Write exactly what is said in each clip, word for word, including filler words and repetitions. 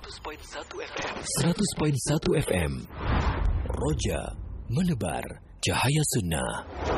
seratus koma satu F M. Roja menebar cahaya sunnah.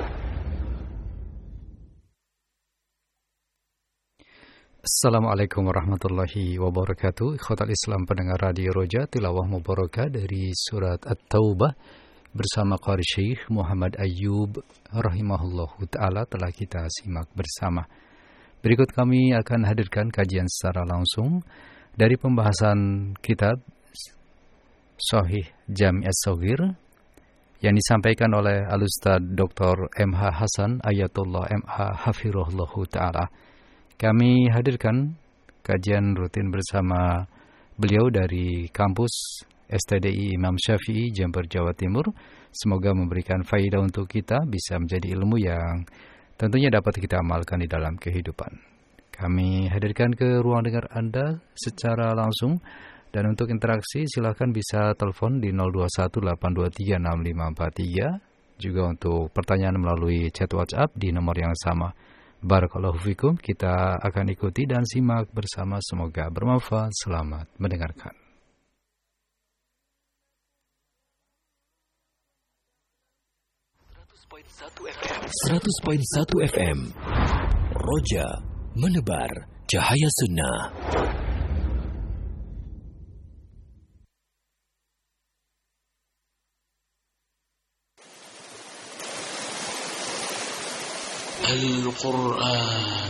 Assalamualaikum warahmatullahi wabarakatuh. Ikhwatal Islam pendengar Radio Roja, tilawah mubarakah dari surat At-Taubah bersama Qari Syekh Muhammad Ayyub rahimahullahu ta'ala telah kita simak bersama. Berikut kami akan hadirkan kajian secara langsung dari pembahasan kitab Shahih Jami' As-Shaghir yang disampaikan oleh Al-Ustaz Doktor M H Hasan Ayatullah M H Hafirullahu ta'ala. Kami hadirkan kajian rutin bersama beliau dari kampus S T D I Imam Syafi'i, Jember, Jawa Timur. Semoga memberikan faedah untuk kita, bisa menjadi ilmu yang tentunya dapat kita amalkan di dalam kehidupan. Kami hadirkan ke ruang dengar Anda secara langsung. Dan untuk interaksi silakan bisa telepon di nol dua satu delapan dua tiga enam lima empat tiga. Juga untuk pertanyaan melalui chat WhatsApp di nomor yang sama. Barakallahu fikum, kita akan ikuti dan simak bersama, semoga bermanfaat. Selamat mendengarkan. seratus koma satu F M. Roja menebar cahaya sunnah. Al-Quran